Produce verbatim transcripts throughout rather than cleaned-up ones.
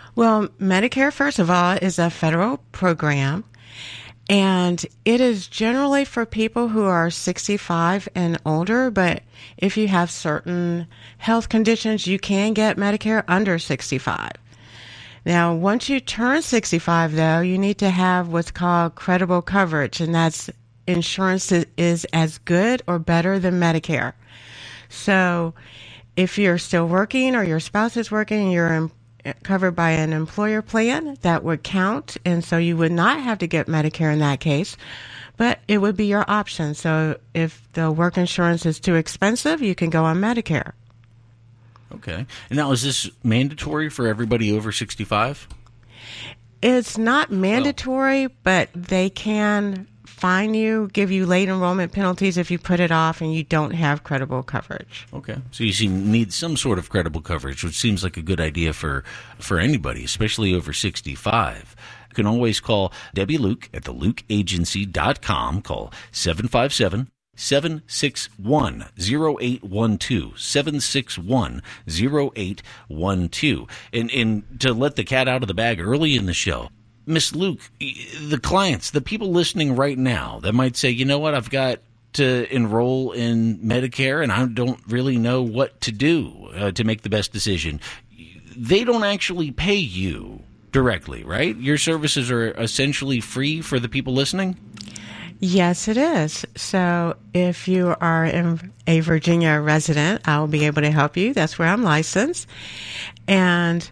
Well, Medicare, first of all, is a federal program, and it is generally for people who are sixty-five and older, but if you have certain health conditions, you can get Medicare under sixty-five. Now, once you turn sixty-five, though, you need to have what's called credible coverage, and that's insurance that is as good or better than Medicare. So if you're still working or your spouse is working and you're in covered by an employer plan, that would count, and so you would not have to get Medicare in that case, but it would be your option. So if the work insurance is too expensive, you can go on Medicare. Okay. And now, is this mandatory for everybody over sixty-five? It's not mandatory, well, but they can fine you, give you late enrollment penalties if you put it off and you don't have credible coverage. Okay. So you seem, need some sort of credible coverage, which seems like a good idea for, for anybody, especially over sixty-five. You can always call Debbie Luke at the luke agency dot com. Call seven five seven, seven six one, zero eight one two, seven six one, zero eight one two. And, and to let the cat out of the bag early in the show, Miss Luke, the clients, the people listening right now that might say, you know what, I've got to enroll in Medicare and I don't really know what to do uh, to make the best decision. They don't actually pay you directly, right? Your services are essentially free for the people listening? Yes, it is. So if you are in a Virginia resident, I'll be able to help you. That's where I'm licensed. And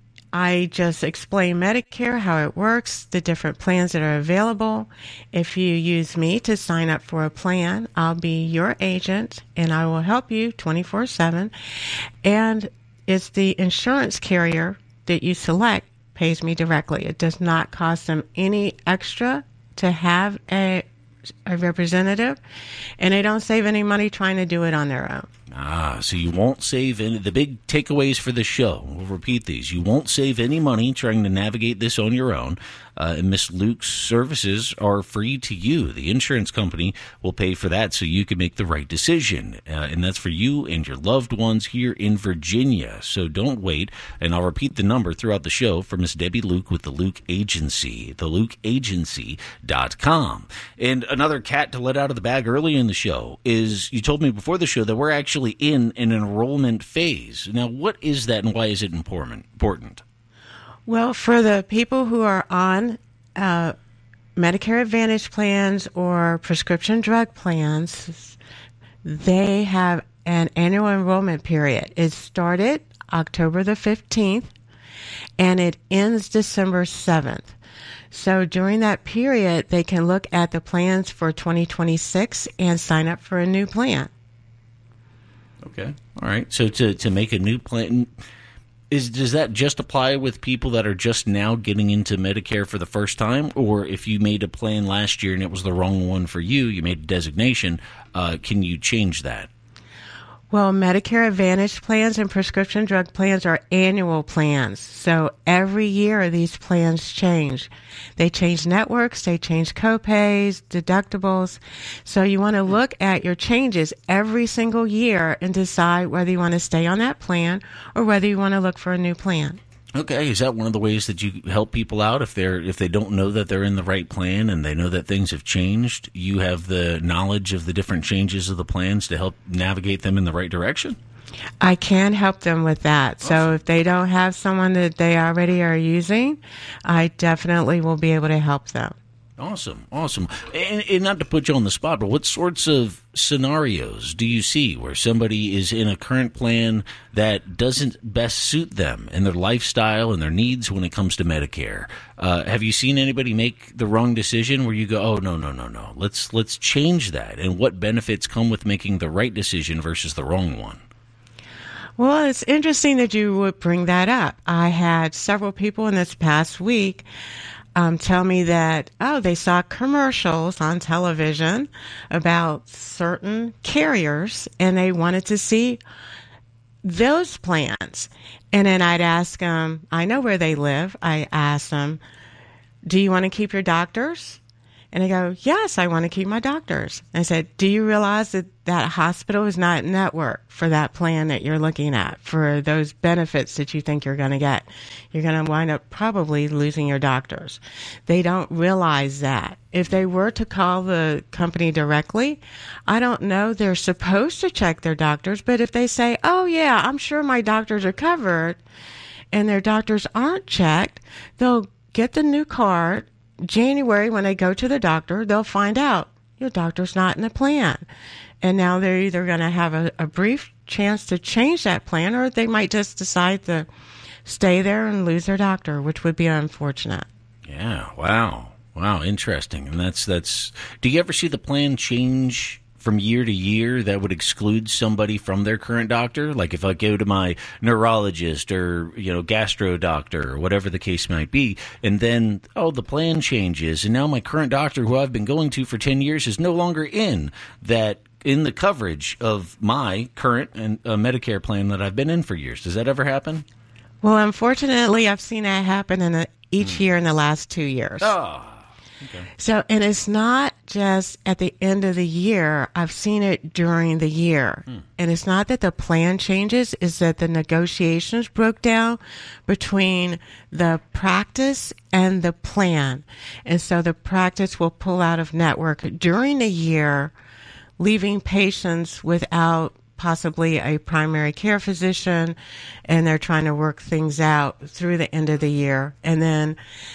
I just explain Medicare, how it works, the different plans that are available. If you use me to sign up for a plan, I'll be your agent and I will help you twenty-four seven. And it's the insurance carrier that you select pays me directly. It does not cost them any extra to have a, a representative, and they don't save any money trying to do it on their own. Ah, so you won't save any. The big takeaways for the show, we'll repeat these. You won't save any money trying to navigate this on your own. Uh, and Miss Luke's services are free to you. The insurance company will pay for that so you can make the right decision. Uh, and that's for you and your loved ones here in Virginia. So don't wait. And I'll repeat the number throughout the show for Miss Debbie Luke with the Luke Agency, the luke agency dot com. And another cat to let out of the bag early in the show is, you told me before the show that we're actually in an enrollment phase. Now, what is that and why is it important? important? Well, for the people who are on uh, Medicare Advantage plans or prescription drug plans, they have an annual enrollment period. It started October the fifteenth and it ends December seventh. So during that period, they can look at the plans for twenty twenty-six and sign up for a new plan. Okay. All right. So to, to make a new plan, is does that just apply with people that are just now getting into Medicare for the first time? Or if you made a plan last year and it was the wrong one for you, you made a designation, uh, can you change that? Well, Medicare Advantage plans and prescription drug plans are annual plans. So every year these plans change. They change networks, they change copays, deductibles. So you want to look at your changes every single year and decide whether you want to stay on that plan or whether you want to look for a new plan. Okay, is that one of the ways that you help people out if they're if they don't know that they're in the right plan and they know that things have changed? You have the knowledge of the different changes of the plans to help navigate them in the right direction? I can help them with that. Awesome. So if they don't have someone that they already are using, I definitely will be able to help them. Awesome, awesome. And, and not to put you on the spot, but what sorts of scenarios do you see where somebody is in a current plan that doesn't best suit them and their lifestyle and their needs when it comes to Medicare? Uh, have you seen anybody make the wrong decision where you go, oh, no, no, no, no, let's let's change that? And what benefits come with making the right decision versus the wrong one? Well, it's interesting that you would bring that up. I had several people in this past week Um, tell me that, oh, they saw commercials on television about certain carriers and they wanted to see those plans. And then I'd ask them, I know where they live. I asked them, do you want to keep your doctors? And they go, yes, I want to keep my doctors. I said, do you realize that that hospital is not network for that plan that you're looking at, for those benefits that you think you're going to get? You're going to wind up probably losing your doctors. They don't realize that. If they were to call the company directly, I don't know, they're supposed to check their doctors, but if they say, oh yeah, I'm sure my doctors are covered, and their doctors aren't checked, they'll get the new card. January, when they go to the doctor, they'll find out your doctor's not in the plan. And now they're either going to have a, a brief chance to change that plan, or they might just decide to stay there and lose their doctor, which would be unfortunate. Yeah, wow. Wow, interesting. And that's, that's, do you ever see the plan change from year to year that would exclude somebody from their current doctor? Like if I go to my neurologist or, you know, gastro doctor or whatever the case might be, and then, oh, the plan changes, and now my current doctor who I've been going to for ten years is no longer in that, in the coverage of my current and uh, Medicare plan that I've been in for years. Does that ever happen? Well, unfortunately, I've seen that happen in a, each mm. year in the last two years. Oh. Okay. So, and it's not just at the end of the year. I've seen it during the year. Hmm. And it's not that the plan changes, it's that the negotiations broke down between the practice and the plan. And so the practice will pull out of network during the year, leaving patients without possibly a primary care physician, and they're trying to work things out through the end of the year. And then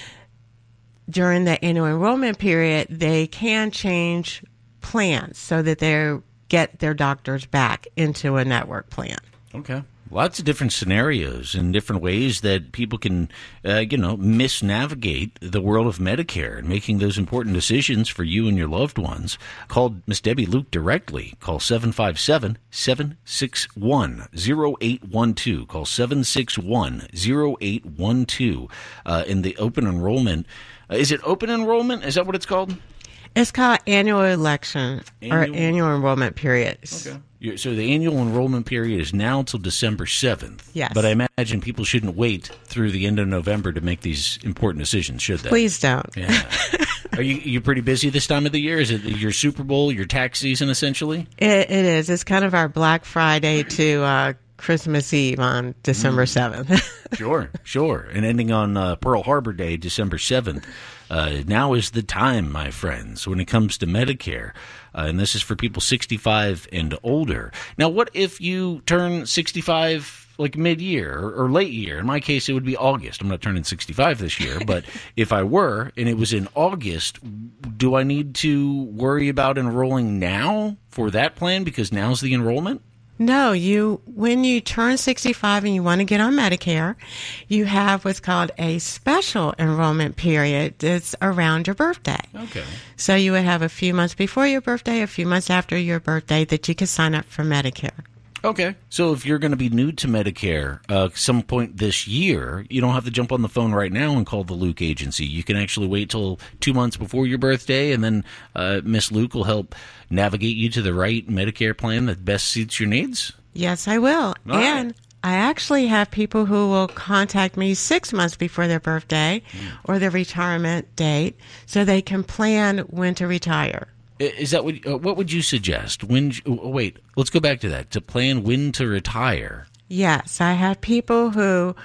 during the annual enrollment period, they can change plans so that they get their doctors back into a network plan. Okay. Lots of different scenarios and different ways that people can, uh, you know, misnavigate the world of Medicare and making those important decisions for you and your loved ones. Call Miss Debbie Luke directly. Call seven five seven, seven six one, zero eight one two. Call seven six one, zero eight one two. Uh, in the open enrollment. Uh, is it open enrollment? Is that what it's called? It's called annual election annual? or annual enrollment periods. Okay. So the annual enrollment period is now till December seventh. Yes. But I imagine people shouldn't wait through the end of November to make these important decisions, should they? Please don't. Yeah. Are you you pretty busy this time of the year? Is it your Super Bowl, your tax season, essentially? It, it is. It's kind of our Black Friday to uh, Christmas Eve on December seventh. Sure, sure. And ending on uh, Pearl Harbor Day, December seventh. Uh, now is the time, my friends, when it comes to Medicare. Uh, and this is for people sixty-five and older. Now, what if you turn sixty-five like mid-year or, or late year? In my case, it would be August. I'm not turning sixty-five this year, but if I were and it was in August, do I need to worry about enrolling now for that plan because now's the enrollment? No, you, when you turn sixty-five and you want to get on Medicare, you have what's called a special enrollment period that's around your birthday. Okay. So you would have a few months before your birthday, a few months after your birthday that you can sign up for Medicare. Okay. So if you're going to be new to Medicare uh, some point this year, you don't have to jump on the phone right now and call the Luke Agency. You can actually wait till two months before your birthday, and then uh, Miss Luke will help navigate you to the right Medicare plan that best suits your needs? Yes, I will. All and right. I actually have people who will contact me six months before their birthday mm. or their retirement date so they can plan when to retire. Is that what? Uh, what would you suggest? When? Oh, wait, let's go back to that. To plan when to retire. Yes, I have people who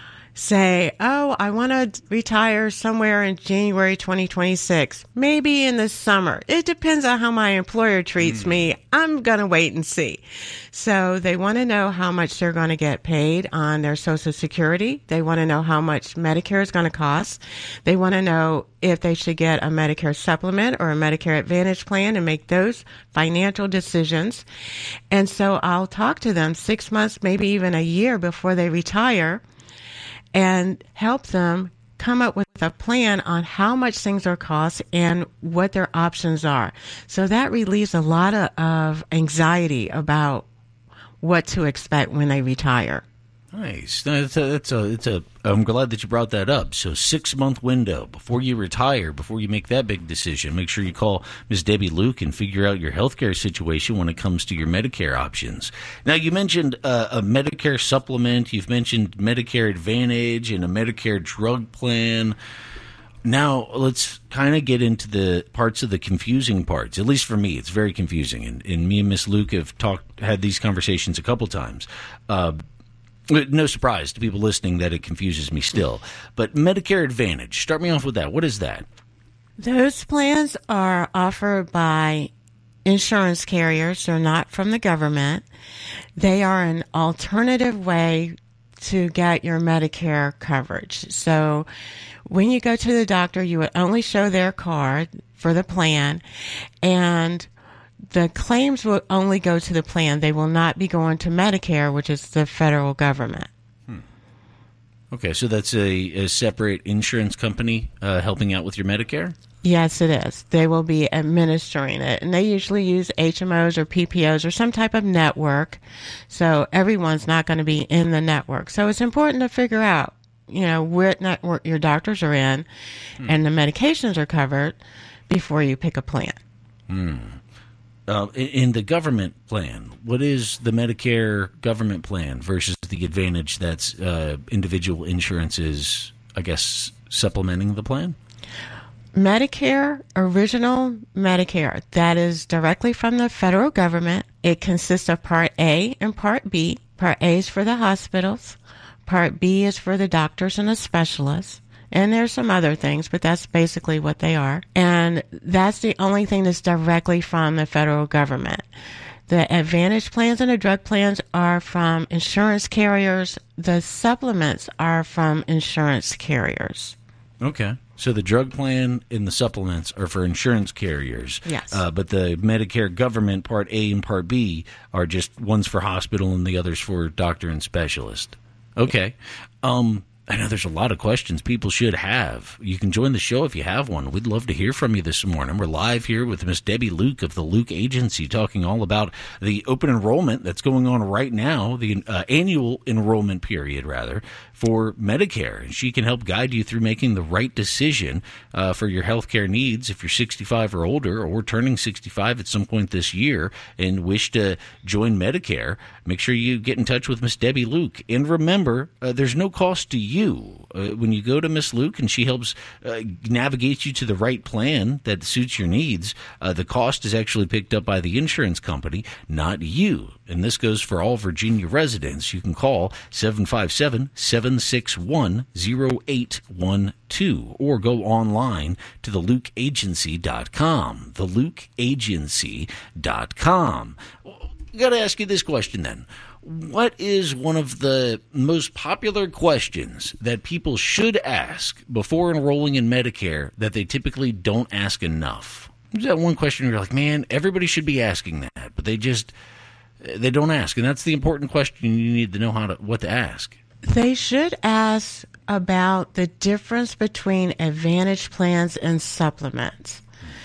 say, "Oh, I want to retire somewhere in January twenty twenty-six, maybe in the summer. It depends on how my employer treats mm. me. I'm going to wait and see." So they want to know how much they're going to get paid on their Social Security. They want to know how much Medicare is going to cost. They want to know if they should get a Medicare supplement or a Medicare Advantage plan and make those financial decisions. And so I'll talk to them six months, maybe even a year before they retire, and help them come up with a plan on how much things are cost and what their options are. So that relieves a lot of, of anxiety about what to expect when they retire. Nice. That's a, that's a, it's a, I'm glad that you brought that up. So six month window before you retire, before you make that big decision, make sure you call Miz Debbie Luke and figure out your healthcare situation when it comes to your Medicare options. Now, you mentioned uh, a Medicare supplement. You've mentioned Medicare Advantage and a Medicare drug plan. Now, let's kind of get into the parts of the confusing parts. At least for me, it's very confusing. And, and me and Miss Luke have talked, had these conversations a couple times. Uh, no surprise to people listening that it confuses me still. But Medicare Advantage, start me off with that. What is that? Those plans are offered by insurance carriers. They're not from the government. They are an alternative way to get your Medicare coverage. So when you go to the doctor, you would only show their card for the plan, and the claims will only go to the plan. They will not be going to Medicare, which is the federal government. Hmm. Okay, so that's a, a separate insurance company uh, helping out with your Medicare? Yes, it is. They will be administering it, and they usually use H M Os or P P Os or some type of network, so everyone's not going to be in the network. So it's important to figure out, you know, what network your doctors are in hmm. and the medications are covered before you pick a plan. Hmm. Uh, in, in the government plan, what is the Medicare government plan versus the Advantage that's uh, individual insurances, I guess, supplementing the plan? Medicare, original Medicare, that is directly from the federal government. It consists of Part A and Part B. Part A is for the hospitals. Part B is for the doctors and the specialists. And there's some other things, but that's basically what they are. And that's the only thing that's directly from the federal government. The Advantage plans and the drug plans are from insurance carriers. The supplements are from insurance carriers. Okay. So the drug plan and the supplements are for insurance carriers. Yes. Uh, but the Medicare government Part A and Part B are just one's for hospital and the other's for doctor and specialist. Okay. Um, I know there's a lot of questions people should have. You can join the show if you have one. We'd love to hear from you this morning. We're live here with Miss Debbie Luke of the Luke Agency, talking all about the open enrollment that's going on right now, the uh, annual enrollment period, rather, for Medicare. And she can help guide you through making the right decision uh, for your health care needs if you're sixty-five or older, or turning sixty-five at some point this year and wish to join Medicare. Make sure you get in touch with Miss Debbie Luke. And remember, uh, there's no cost to you. You. Uh, when you go to Miss Luke and she helps uh, navigate you to the right plan that suits your needs, uh, the cost is actually picked up by the insurance company, not you. And this goes for all Virginia residents. You can call seven five seven, seven six one, zero eight one two or go online to the luke agency dot com, the luke agency dot com. I got to ask you this question then. What is one of the most popular questions that people should ask before enrolling in Medicare that they typically don't ask enough? Is that one question where you're like, man, everybody should be asking that, but they just, they don't ask. And that's the important question you need to know how to, what to ask. They should ask about the difference between Advantage plans and supplements.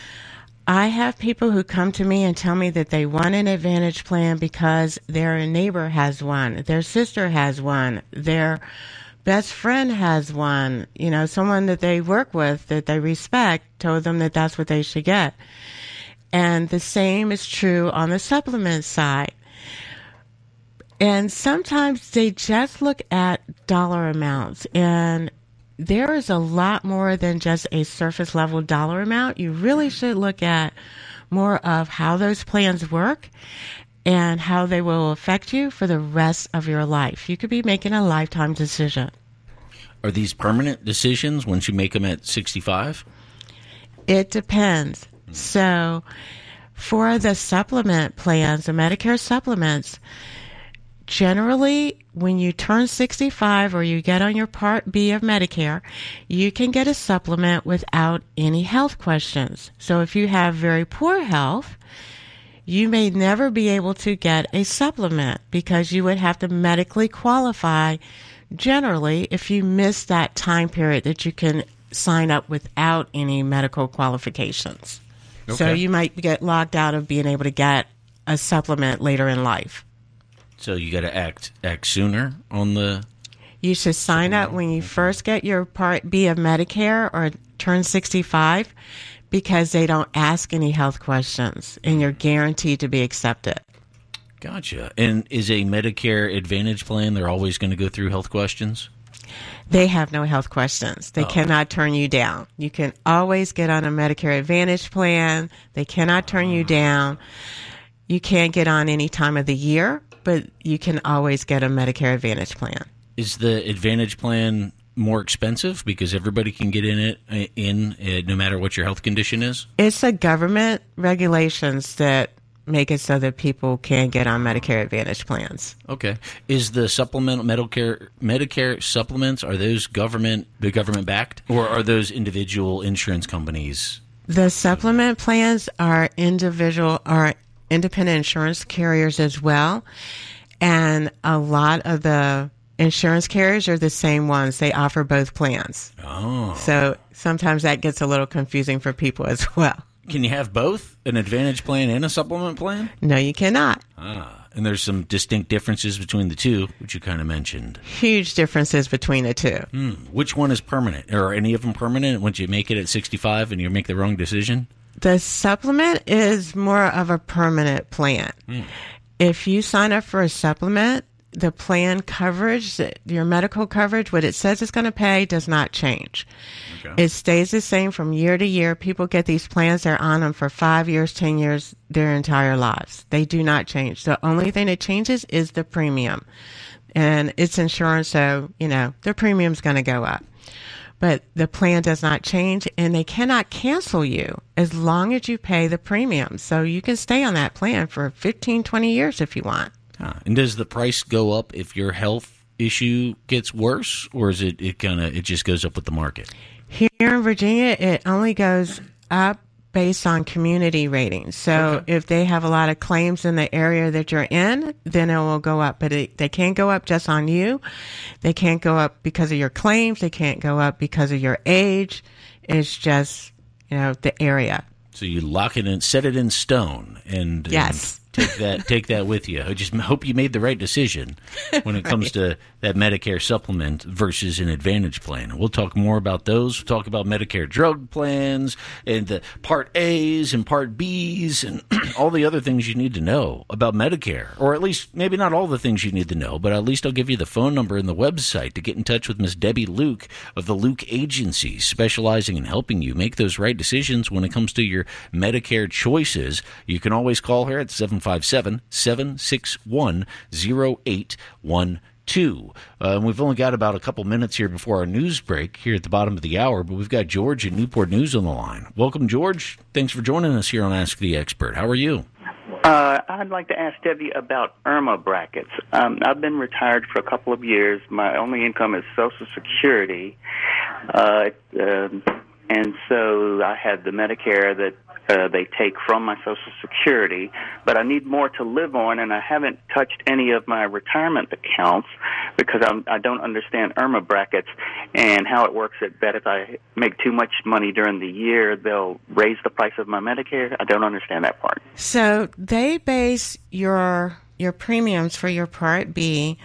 I have people who come to me and tell me that they want an Advantage plan because their neighbor has one, their sister has one, their best friend has one, you know, someone that they work with that they respect told them that that's what they should get. And the same is true on the supplement side. And sometimes they just look at dollar amounts, and there is a lot more than just a surface level dollar amount. You really should look at more of how those plans work and how they will affect you for the rest of your life. You could be making a lifetime decision. Are these permanent decisions once you make them at sixty-five? It depends. So for the supplement plans, the Medicare supplements, generally, when you turn sixty-five or you get on your Part B of Medicare, you can get a supplement without any health questions. So if you have very poor health, you may never be able to get a supplement because you would have to medically qualify generally if you miss that time period that you can sign up without any medical qualifications. Okay. So you might get locked out of being able to get a supplement later in life. So you got to act act sooner on the... You should sign up when you first get your Part B of Medicare or turn sixty-five because they don't ask any health questions and you're guaranteed to be accepted. Gotcha. And is a Medicare Advantage plan, they're always going to go through health questions? They have no health questions. They oh. cannot turn you down. You can always get on a Medicare Advantage plan. They cannot turn you down. You can't get on any time of the year, but you can always get a Medicare Advantage plan. Is the Advantage plan more expensive because everybody can get in it in uh, no matter what your health condition is? It's the government regulations that make it so that people can get on Medicare Advantage plans. Okay. Is the supplemental Medicare Medicare supplements, are those government the government backed, or are those individual insurance companies? The supplement plans are individual are independent insurance carriers as well, and a lot of the insurance carriers are the same ones. They offer both plans. Oh. So sometimes that gets a little confusing for people as well. Can you have both, an Advantage plan and a supplement plan? No, you cannot. Ah, and there's some distinct differences between the two, which you kind of mentioned. Huge differences between the two. Hmm. Which one is permanent? Are any of them permanent once you make it at sixty-five and you make the wrong decision? The supplement is more of a permanent plan. Hmm. If you sign up for a supplement, the plan coverage, your medical coverage, what it says it's going to pay does not change. Okay. It stays the same from year to year. People get these plans, they're on them for five years, ten years, their entire lives. They do not change. The only thing that changes is the premium. And it's insurance, so, you know, the premium's going to go up. But the plan does not change, and they cannot cancel you as long as you pay the premium. So you can stay on that plan for fifteen, twenty years if you want. Ah, and does the price go up if your health issue gets worse, or is it, it kind of it just goes up with the market? Here in Virginia, it only goes up based on community ratings. So okay. if they have a lot of claims in the area that you're in, then it will go up. But it, they can't go up just on you. They can't go up because of your claims. They can't go up because of your age. It's just, you know, the area. So you lock it in, set it in stone, and yes. And take that take that with you. I just hope you made the right decision when it right. comes to that Medicare supplement versus an Advantage plan. We'll talk more about those. We'll talk about Medicare drug plans and the Part A's and Part B's and all the other things you need to know about Medicare, or at least maybe not all the things you need to know, but at least I'll give you the phone number and the website to get in touch with Miss Debbie Luke of the Luke Agency, specializing in helping you make those right decisions when it comes to your Medicare choices. You can always call her at seven five seven, seven six one, zero eight one two. Uh, we've only got about a couple minutes here before our news break here at the bottom of the hour, but we've got George in Newport News on the line. Welcome, George. Thanks for joining us here on Ask the Expert. How are you? Uh, I'd like to ask Debbie about IRMAA brackets. Um, I've been retired for a couple of years. My only income is Social Security, uh, um, and so I have the Medicare that Uh, they take from my Social Security, but I need more to live on, and I haven't touched any of my retirement accounts because I'm, I don't understand IRMAA brackets and how it works. At bet if I make too much money during the year, they'll raise the price of my Medicare. I don't understand that part. So they base your your premiums for your Part B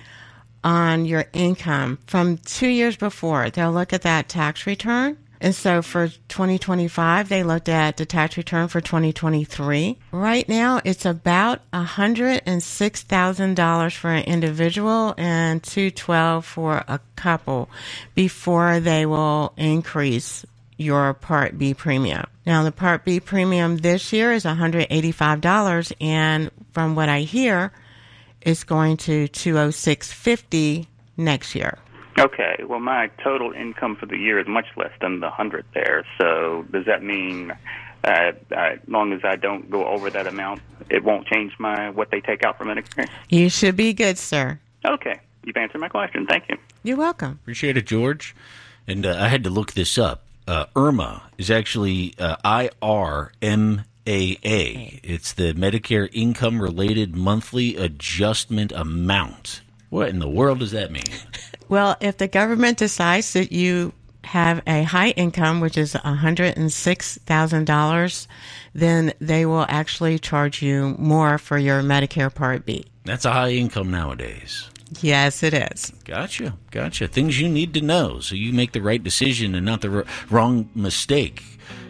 on your income from two years before. They'll look at that tax return. And so for twenty twenty-five, they looked at the tax return for twenty twenty-three. Right now, it's about one hundred six thousand dollars for an individual and two hundred twelve dollars for a couple before they will increase your Part B premium. Now, the Part B premium this year is one hundred eighty-five dollars, and from what I hear, it's going to two hundred six dollars and fifty cents next year. Okay, well, my total income for the year is much less than the one hundred there. So does that mean uh, as long as I don't go over that amount, it won't change my what they take out from Medicare? You should be good, sir. Okay, you've answered my question. Thank you. You're welcome. Appreciate it, George. And uh, I had to look this up. Uh, IRMAA is actually uh, I R M A A. It's the Medicare Income Related Monthly Adjustment Amount. What in the world does that mean? Well, if the government decides that you have a high income, which is one hundred six thousand dollars, then they will actually charge you more for your Medicare Part B. That's a high income nowadays. Yes, it is. Gotcha. Gotcha. Things you need to know so you make the right decision and not the r- wrong mistake.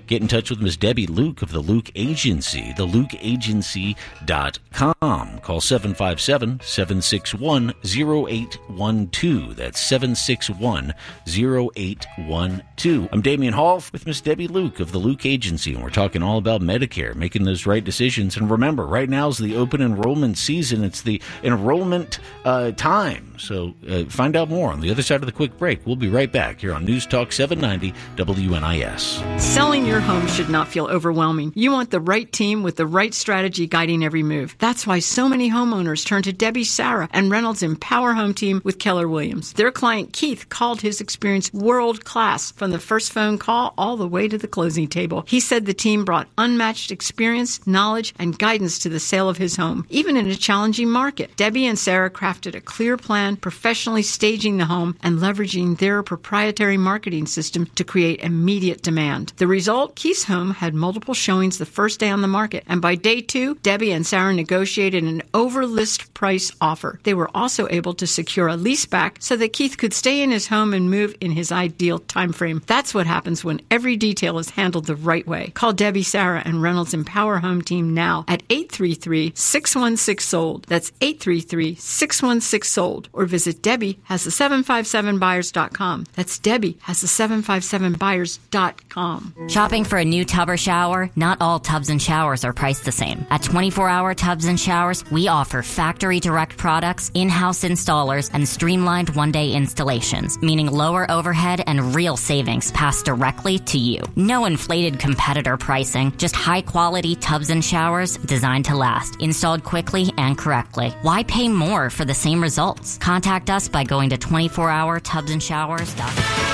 get in touch with Miss Debbie Luke of the Luke Agency, the luke agency dot com. Call seven five seven, seven six one, zero eight one two. That's seven six one, zero eight one two. I'm Damian Hall with Miss Debbie Luke of the Luke Agency, and we're talking all about Medicare, making those right decisions. And remember, right now is the open enrollment season. It's the enrollment uh, time. So uh, find out more on the other side of the quick break. We'll be right back here on News Talk seven ninety W N I S. Selling your home should not feel overwhelming. You want the right team with the right strategy guiding every move. That's why so many homeowners turn to Debbie Sarah and Reynolds Empower Home Team with Keller Williams. Their client Keith called his experience world class from the first phone call all the way to the closing table. He said the team brought unmatched experience, knowledge, and guidance to the sale of his home, even in a challenging market. Debbie and Sarah crafted a clear plan, professionally staging the home and leveraging their proprietary marketing system to create immediate demand. The result? Keith's home had multiple showings the first day on the market, and by day two, Debbie and Sarah negotiated an over-list price offer. They were also able to secure a lease back so that Keith could stay in his home and move in his ideal time frame. That's what happens when every detail is handled the right way. Call Debbie, Sarah, and Reynolds Empower Home Team now at eight three three, six one six, sold. That's eight three three, six one six, sold. Or visit Debbie has the seven five seven buyers dot com. That's Debbie has the seven five seven buyers dot com. Shopping for a new tub or shower? Not all tubs and showers are priced the same. At twenty-four hour Tubs and Showers, we offer factory direct products, in-house installers, and streamlined one-day installations, meaning lower overhead and real savings passed directly to you. No inflated competitor pricing, just high-quality tubs and showers designed to last, installed quickly and correctly. Why pay more for the same results? Contact us by going to twenty-four hour tubs and showers dot com.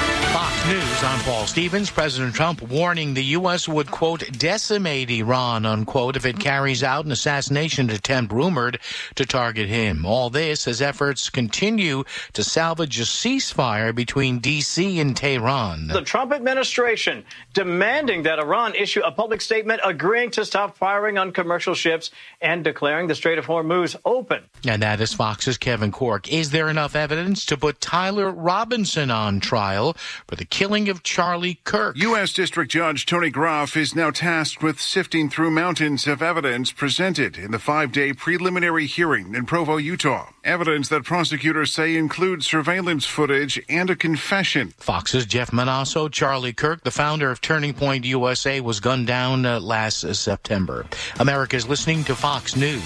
Fox News, I'm Paul Stevens. President Trump warning the U S would, quote, decimate Iran, unquote, if it carries out an assassination attempt rumored to target him. All this as efforts continue to salvage a ceasefire between D C and Tehran. The Trump administration demanding that Iran issue a public statement agreeing to stop firing on commercial ships and declaring the Strait of Hormuz open. And that is Fox's Kevin Corke. Is there enough evidence to put Tyler Robinson on trial for the killing of Charlie Kirk? U S. District Judge Tony Groff is now tasked with sifting through mountains of evidence presented in the five-day preliminary hearing in Provo, Utah. Evidence that prosecutors say includes surveillance footage and a confession. Fox's Jeff Manasso. Charlie Kirk, the founder of Turning Point U S A, was gunned down uh, last uh, September. America's listening to Fox News.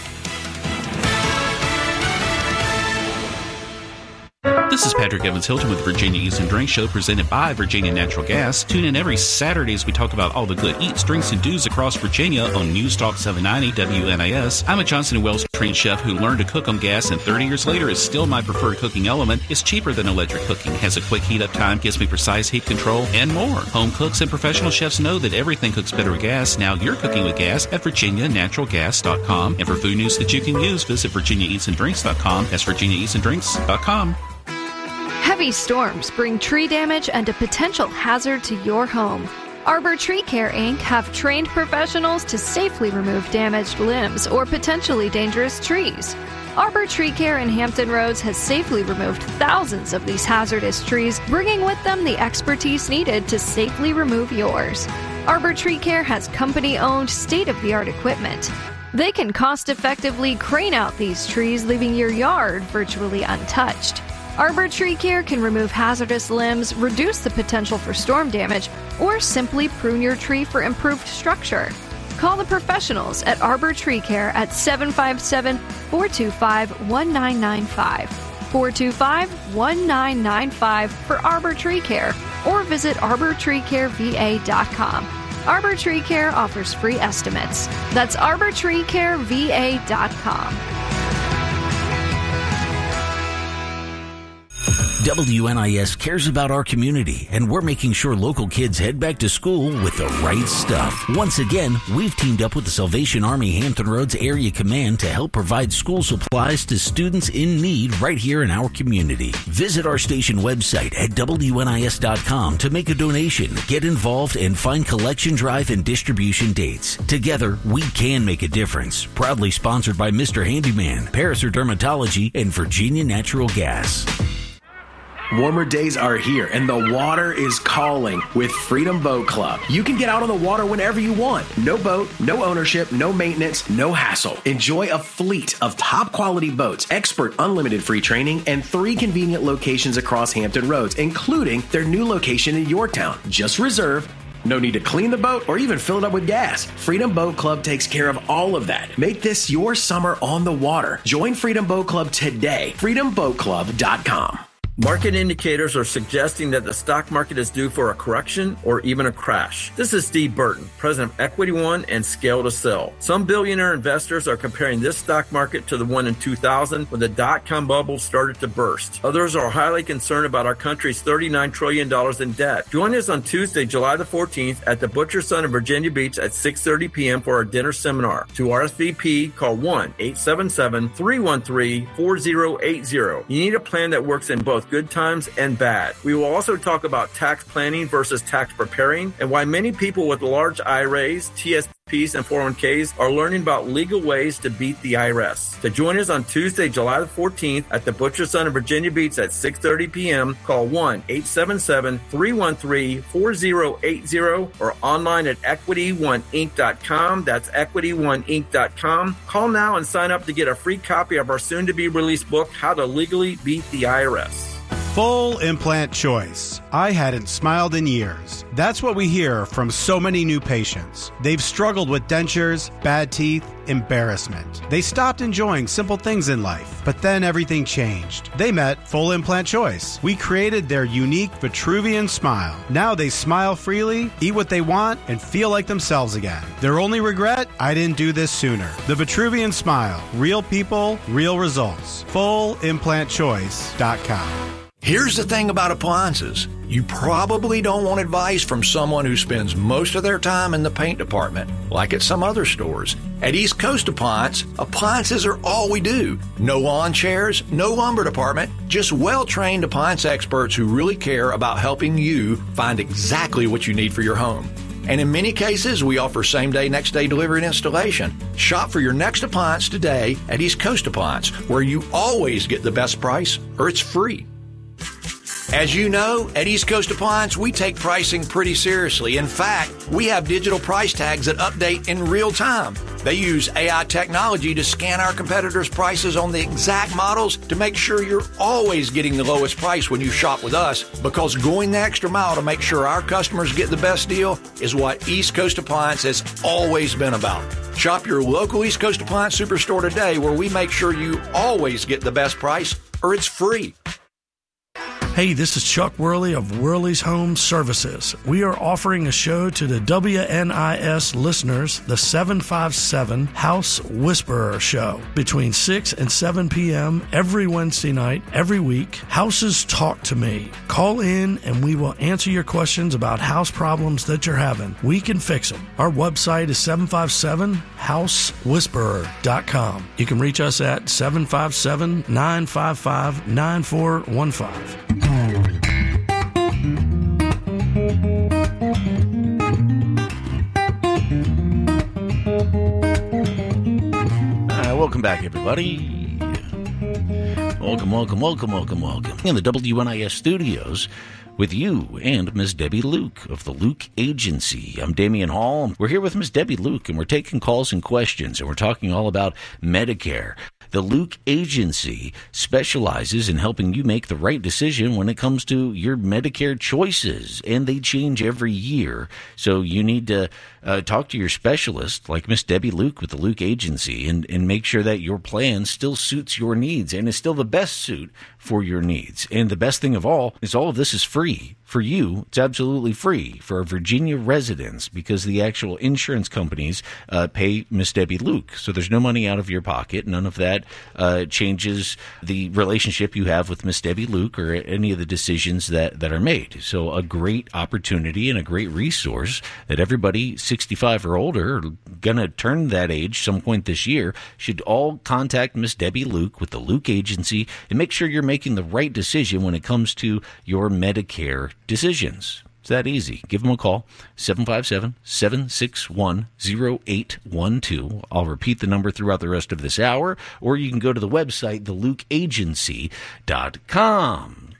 This is Patrick Evans Hilton with Virginia Eats and Drinks Show, presented by Virginia Natural Gas. Tune in every Saturday as we talk about all the good eats, drinks, and do's across Virginia on News Talk seven ninety W N I S. I'm a Johnson and Wales trained chef who learned to cook on gas, and thirty years later is still my preferred cooking element. It's cheaper than electric cooking, has a quick heat up time, gives me precise heat control, and more. Home cooks and professional chefs know that everything cooks better with gas. Now you're cooking with gas at virginia natural gas dot com. And for food news that you can use, visit virginia eats and drinks dot com. That's virginia eats and drinks dot com. Heavy storms bring tree damage and a potential hazard to your home. Arbor Tree Care, Incorporated have trained professionals to safely remove damaged limbs or potentially dangerous trees. Arbor Tree Care in Hampton Roads has safely removed thousands of these hazardous trees, bringing with them the expertise needed to safely remove yours. Arbor Tree Care has company-owned, state-of-the-art equipment. They can cost-effectively crane out these trees, leaving your yard virtually untouched. Arbor Tree Care can remove hazardous limbs, reduce the potential for storm damage, or simply prune your tree for improved structure. Call the professionals at Arbor Tree Care at seven five seven, four two five, one nine nine five, four two five, one nine nine five for Arbor Tree Care, or visit arbor tree care v a dot com. Arbor Tree Care offers free estimates. That's arbor tree care v a dot com. W N I S cares about our community, and we're making sure local kids head back to school with the right stuff. Once again, we've teamed up with the Salvation Army Hampton Roads Area Command to help provide school supplies to students in need right here in our community. Visit our station website at W N I S dot com to make a donation, get involved, and find collection drive and distribution dates. Together, we can make a difference. Proudly sponsored by Mister Handyman, Paracer Dermatology, and Virginia Natural Gas. Warmer days are here, and the water is calling with Freedom Boat Club. You can get out on the water whenever you want. No boat, no ownership, no maintenance, no hassle. Enjoy a fleet of top-quality boats, expert unlimited free training, and three convenient locations across Hampton Roads, including their new location in Yorktown. Just reserve. No need to clean the boat or even fill it up with gas. Freedom Boat Club takes care of all of that. Make this your summer on the water. Join Freedom Boat Club today. freedom boat club dot com. Market indicators are suggesting that the stock market is due for a correction or even a crash. This is Steve Burton, president of Equity One and Scale to Sell. Some billionaire investors are comparing this stock market to the one in two thousand when the dot-com bubble started to burst. Others are highly concerned about our country's thirty-nine trillion dollars in debt. Join us on Tuesday, July the fourteenth at the Butcher Son in Virginia Beach at six thirty p.m. for our dinner seminar. To R S V P, call one eight seven seven, three one three, four zero eight zero. You need a plan that works in both good times and bad. We will also talk about tax planning versus tax preparing and why many people with large I R As, T S Ps, and four oh one k's are learning about legal ways to beat the I R S. To join us on Tuesday, July the fourteenth at the Butcher Son in Virginia Beach at six thirty p.m., call one eight seven seven, three one three, four zero eight zero or online at equity one inc dot com. That's equity one inc dot com. Call now and sign up to get a free copy of our soon-to-be-released book, How to Legally Beat the I R S. Full implant choice. I hadn't smiled in years. That's what we hear from so many new patients. They've struggled with dentures, bad teeth, embarrassment. They stopped enjoying simple things in life, but then everything changed. They met Full Implant Choice. We created their unique Vitruvian smile. Now they smile freely, eat what they want, and feel like themselves again. Their only regret? I didn't do this sooner. The Vitruvian smile. Real people, real results. full implant choice dot com. Here's the thing about appliances. You probably don't want advice from someone who spends most of their time in the paint department, like at some other stores. At East Coast Appliance, appliances are all we do. No lawn chairs, no lumber department, just well-trained appliance experts who really care about helping you find exactly what you need for your home. And in many cases, we offer same-day, next-day delivery and installation. Shop for your next appliance today at East Coast Appliance, where you always get the best price or it's free. As you know, at East Coast Appliance, we take pricing pretty seriously. In fact, we have digital price tags that update in real time. They use A I technology to scan our competitors' prices on the exact models to make sure you're always getting the lowest price when you shop with us, because going the extra mile to make sure our customers get the best deal is what East Coast Appliance has always been about. Shop your local East Coast Appliance Superstore today, where we make sure you always get the best price or it's free. Hey, this is Chuck Worley of Worley's Home Services. We are offering a show to the W N I S listeners, the seven five seven House Whisperer Show, between six and seven p.m. every Wednesday night, every week. Houses Talk to Me. Call in and we will answer your questions about house problems that you're having. We can fix them. Our website is seven five seven house whisperer dot com. You can reach us at seven five seven, nine five five, nine four one five. Uh, welcome back, everybody. Welcome, welcome, welcome, welcome, welcome. In the W N I S studios with you and Miss Debbie Luke of the Luke Agency. I'm Damian Hall. We're here with Miss Debbie Luke, and we're taking calls and questions, and we're talking all about Medicare. The Luke Agency specializes in helping you make the right decision when it comes to your Medicare choices, and they change every year. So you need to uh, talk to your specialist, like Miss Debbie Luke with the Luke Agency, and, and make sure that your plan still suits your needs and is still the best suit for your needs. And the best thing of all is all of this is free. For you, it's absolutely free for our Virginia residents, because the actual insurance companies uh, pay Miss Debbie Luke. So there's no money out of your pocket. None of that uh, changes the relationship you have with Miss Debbie Luke or any of the decisions that, that are made. So a great opportunity and a great resource that everybody sixty-five or older, or going to turn that age some point this year, should all contact Miss Debbie Luke with the Luke Agency and make sure you're making the right decision when it comes to your Medicare decisions. It's that easy. Give them a call, seven five seven, seven six one, zero eight one two. I'll repeat the number throughout the rest of this hour, or you can go to the website, the luke agency dot com.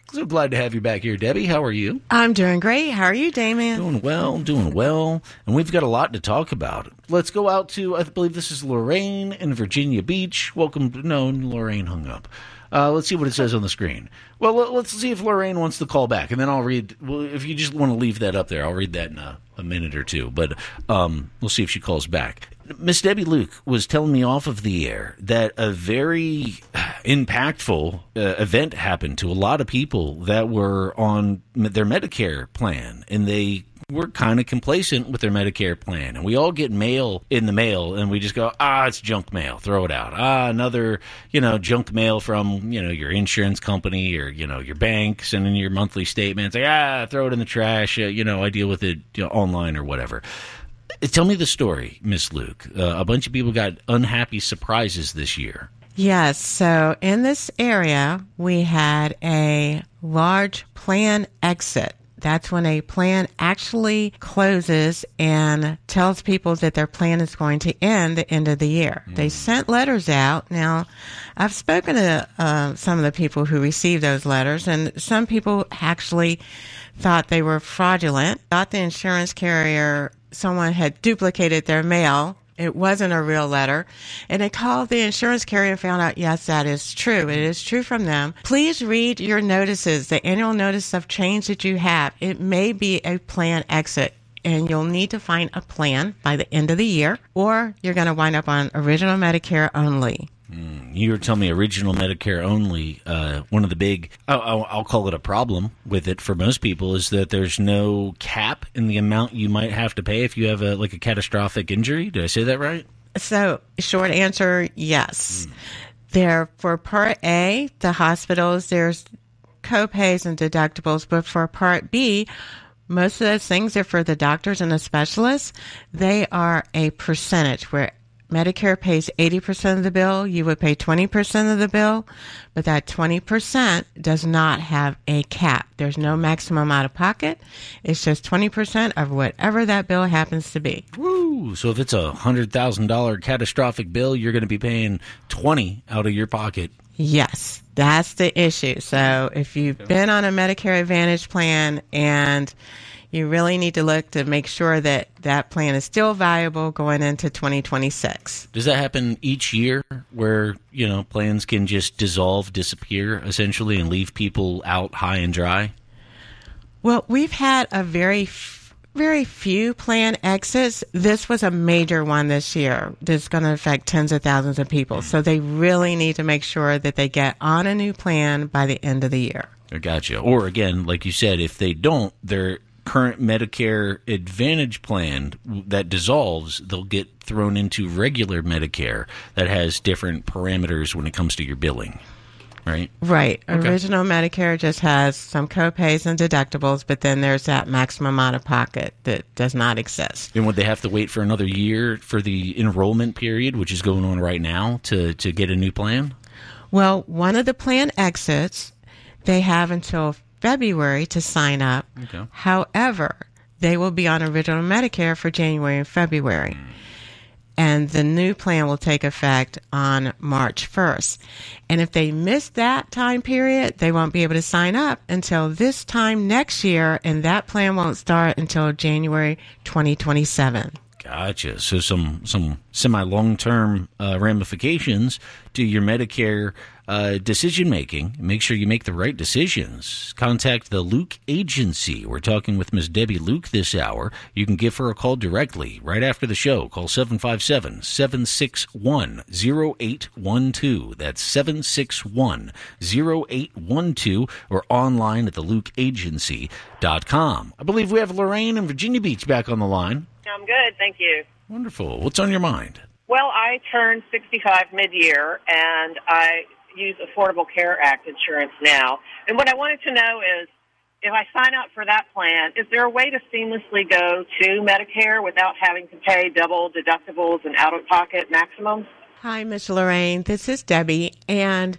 So glad to have you back here, Debbie. How are you? I'm doing great. How are you, Damien? Doing well, doing well. And we've got a lot to talk about. Let's go out to, I believe this is Lorraine in Virginia Beach. Welcome. To, no, Lorraine hung up. Uh, let's see what it says on the screen. Well, let's see if Lorraine wants to call back, and then I'll read. Well, if you just want to leave that up there, I'll read that in a, a minute or two. But um, we'll see if she calls back. Miss Debbie Luke was telling me off of the air that a very impactful uh, event happened to a lot of people that were on their Medicare plan, and they were kind of complacent with their Medicare plan. And we all get mail in the mail, and we just go, ah, it's junk mail, throw it out. Ah, another, you know, junk mail from, you know, your insurance company or, you know, your bank, sending your monthly statements. Like, ah, throw it in the trash. Uh, you know, I deal with it, you know, online or whatever. Tell me the story, Miss Luke. Uh, a bunch of people got unhappy surprises this year. Yes. So in this area, we had a large plan exit. That's when a plan actually closes and tells people that their plan is going to end the end of the year. Mm. They sent letters out. Now, I've spoken to uh, some of the people who received those letters, and some people actually thought they were fraudulent, thought the insurance carrier, someone had duplicated their mail. It wasn't a real letter. And they called the insurance carrier and found out, yes, that is true. It is true from them. Please read your notices, the annual notice of change that you have. It may be a plan exit, and you'll need to find a plan by the end of the year, or you're going to wind up on original Medicare only. Mm, you were telling me original Medicare only. Uh, one of the big, I'll, I'll call it a problem with it for most people, is that there's no cap in the amount you might have to pay if you have a like a catastrophic injury. Did I say that right? So, short answer, yes. Mm. There for Part A, the hospitals, there's co-pays and deductibles, but for Part B, most of those things are for the doctors and the specialists. They are a percentage where Medicare pays eighty percent of the bill. You would pay twenty percent of the bill, but that twenty percent does not have a cap. There's no maximum out of pocket. It's just twenty percent of whatever that bill happens to be. Woo! So if it's a one hundred thousand dollars catastrophic bill, you're going to be paying twenty out of your pocket. Yes, that's the issue. So if you've been on a Medicare Advantage plan and you really need to look to make sure that that plan is still viable going into twenty twenty-six. Does that happen each year where, you know, plans can just dissolve, disappear, essentially, and leave people out high and dry? Well, we've had a very, very few plan exits. This was a major one this year that's going to affect tens of thousands of people. So they really need to make sure that they get on a new plan by the end of the year. I gotcha. Or, again, like you said, if they don't, they're current Medicare Advantage plan that dissolves, they'll get thrown into regular Medicare that has different parameters when it comes to your billing, right? Right. Okay. Original Medicare just has some co-pays and deductibles, but then there's that maximum out of pocket that does not exist. And would they have to wait for another year for the enrollment period, which is going on right now, to, to get a new plan? Well, one of the plan exits, they have until February to sign up. Okay. However, they will be on original Medicare for January and February. Mm. And the new plan will take effect on March first. And if they miss that time period, they won't be able to sign up until this time next year, and that plan won't start until January twenty twenty-seven. Gotcha. So some some semi-long-term uh, ramifications to your Medicare uh, decision-making. Make sure you make the right decisions. Contact the Luke Agency. We're talking with Miss Debbie Luke this hour. You can give her a call directly right after the show. Call seven five seven, seven six one, zero eight one two. That's seven six one, zero eight one two, or online at the luke agency dot com. I believe we have Lorraine in Virginia Beach back on the line. I'm good, thank you. Wonderful. What's on your mind? Well, I turned sixty-five mid-year, and I use Affordable Care Act insurance now. And what I wanted to know is, if I sign up for that plan, is there a way to seamlessly go to Medicare without having to pay double deductibles and out-of-pocket maximums? Hi, Miss Lorraine. This is Debbie, and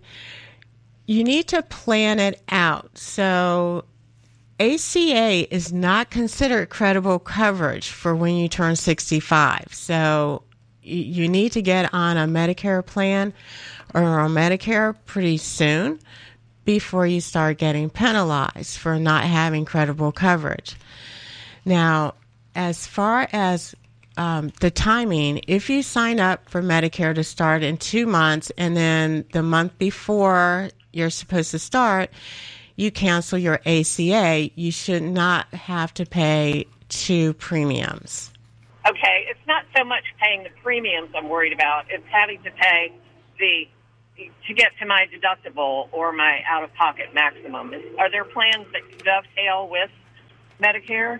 you need to plan it out. So A C A is not considered credible coverage for when you turn sixty-five. So you need to get on a Medicare plan or on Medicare pretty soon, before you start getting penalized for not having credible coverage. Now, as far as um, the timing, if you sign up for Medicare to start in two months and then the month before you're supposed to start, you cancel your A C A, you should not have to pay two premiums. Okay, it's not so much paying the premiums I'm worried about. It's having to pay the to get to my deductible or my out-of-pocket maximum. Is, are there plans that dovetail with Medicare?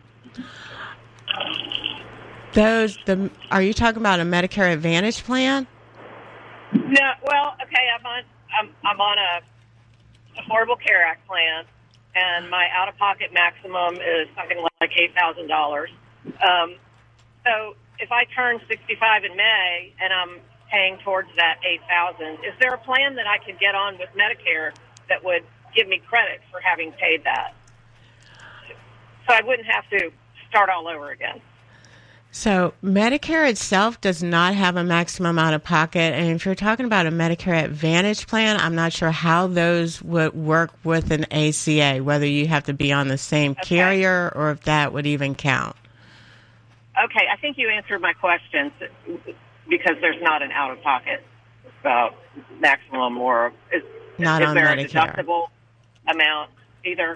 Those the are you talking about a Medicare Advantage plan? No. Well, okay, I'm on I'm I'm on a Affordable Care Act plan, and my out-of-pocket maximum is something like eight thousand dollars. Um, so if I turn sixty-five in May and I'm paying towards that eight thousand, is there a plan that I could get on with Medicare that would give me credit for having paid that, so I wouldn't have to start all over again? So Medicare itself does not have a maximum out of pocket. And if you're talking about a Medicare Advantage plan, I'm not sure how those would work with an A C A, whether you have to be on the same okay. carrier or if that would even count. Okay, I think you answered my questions because there's not an out of pocket uh, maximum or is, not is on there Medicare. a deductible amount either?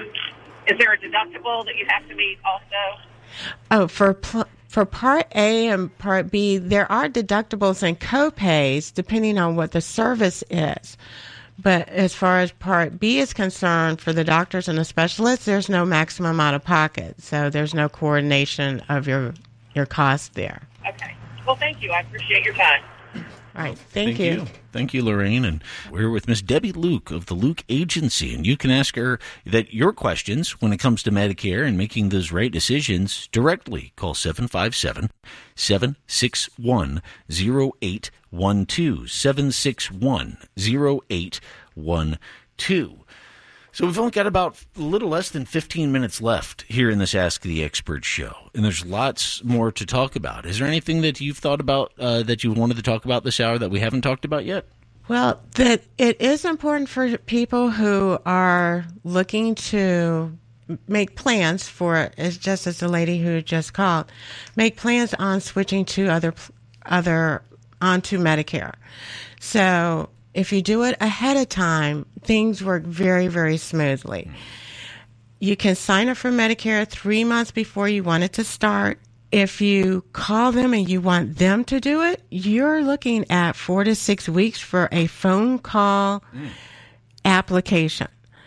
Is there a deductible that you have to meet also? Oh, for pl- for Part A and Part B, there are deductibles and copays depending on what the service is. But as far as Part B is concerned, for the doctors and the specialists, there's no maximum out of pocket. So there's no coordination of your your costs there. Okay. Well, thank you. I appreciate your time. All right. Thank, Thank you. you. Thank you, Lorraine. And we're with Miss Debbie Luke of the Luke Agency. And you can ask her that your questions when it comes to Medicare and making those right decisions directly. Call seven five seven, seven six one, zero eight one two, seven six one, zero eight one two. So we've only got about a little less than fifteen minutes left here in this Ask the Expert show, and there's lots more to talk about. Is there anything that you've thought about uh, that you wanted to talk about this hour that we haven't talked about yet? Well, that it is important for people who are looking to make plans for, as just as the lady who just called, make plans on switching to other other onto Medicare. So if you do it ahead of time, things work very, very smoothly. You can sign up for Medicare three months before you want it to start. If you call them and you want them to do it, you're looking at four to six weeks for a phone call mm. application.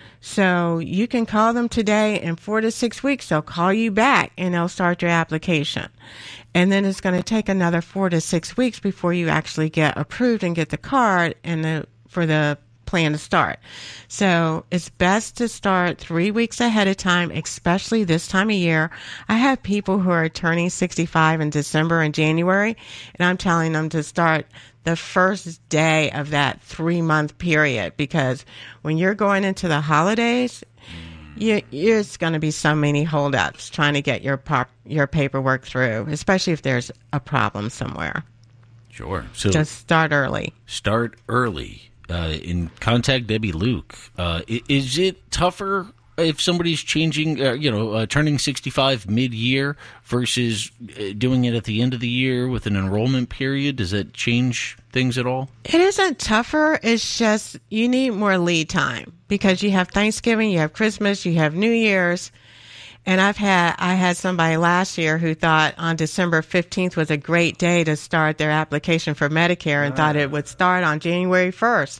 So you can call them today, and four to six weeks, they'll call you back and they'll start your application. And then it's going to take another four to six weeks before you actually get approved and get the card and the, for the plan to start. So it's best to start three weeks ahead of time, especially this time of year. I have people who are turning sixty-five in December and January, and I'm telling them to start the first day of that three-month period, because when you're going into the holidays, you, there's going to be so many holdups trying to get your pop, your paperwork through, especially if there's a problem somewhere. Sure. So just start early. Start early. Uh, and contact Debbie Luke. Uh, is it tougher if somebody's changing, uh, you know, uh, turning sixty-five mid-year versus doing it at the end of the year with an enrollment period? Does that change things at all? It isn't tougher. It's just you need more lead time because you have Thanksgiving, you have Christmas, you have New Year's. And I've had, I had somebody last year who thought on December fifteenth was a great day to start their application for Medicare and uh. thought it would start on January first.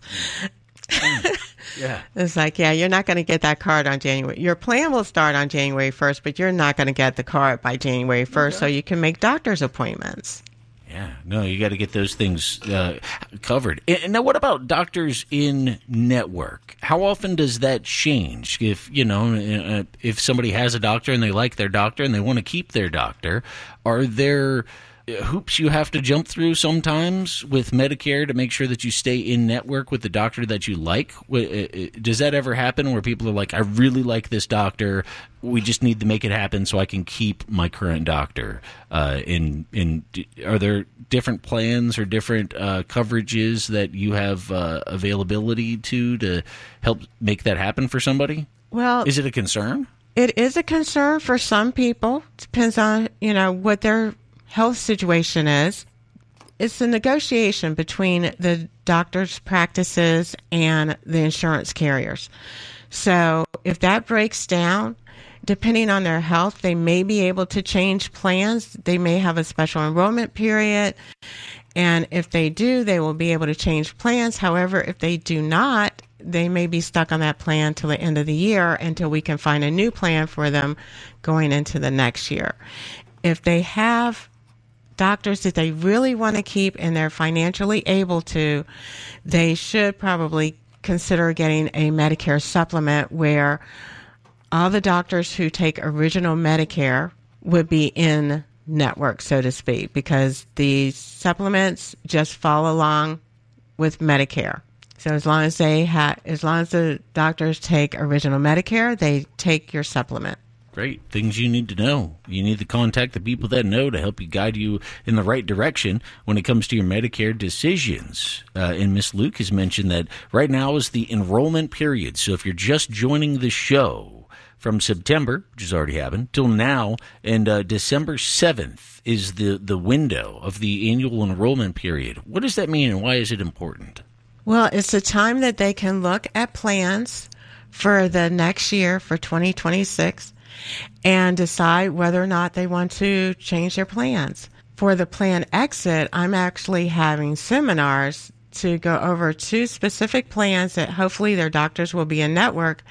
Yeah. It's like, yeah, you're not going to get that card on January. Your plan will start on January first, but you're not going to get the card by January first, okay. So you can make doctor's appointments. Yeah, no, you got to get those things uh, covered. And now, what about doctors in network? How often does that change? If you know, if somebody has a doctor and they like their doctor and they want to keep their doctor, are there hoops you have to jump through sometimes with Medicare to make sure that you stay in network with the doctor that you like? Does that ever happen where people are like, I really like this doctor, we just need to make it happen so I can keep my current doctor? Uh, in in are there different plans or different uh, coverages that you have uh, availability to to help make that happen for somebody? Well, is it a concern? It is a concern for some people. Depends on, you know, what their health situation is. It's a negotiation between the doctor's practices and the insurance carriers. So if that breaks down, depending on their health, they may be able to change plans. They may have a special enrollment period. And if they do, they will be able to change plans. However, if they do not, they may be stuck on that plan till the end of the year until we can find a new plan for them going into the next year. If they have doctors that they really want to keep and they're financially able to, they should probably consider getting a Medicare supplement where all the doctors who take original Medicare would be in network, so to speak, because the supplements just follow along with Medicare. So as long as they have, as long as the doctors take original Medicare, they take your supplement. Great. Things you need to know. You need to contact the people that know to help you guide you in the right direction when it comes to your Medicare decisions. Uh, and Miss Luke has mentioned that right now is the enrollment period. So if you're just joining the show from September, which has already happened, till now, and uh, December seventh is the, the window of the annual enrollment period. What does that mean and why is it important? Well, it's a time that they can look at plans for the next year, for twenty twenty-six, and decide whether or not they want to change their plans. For the plan exit, I'm actually having seminars to go over two specific plans that hopefully their doctors will be in network,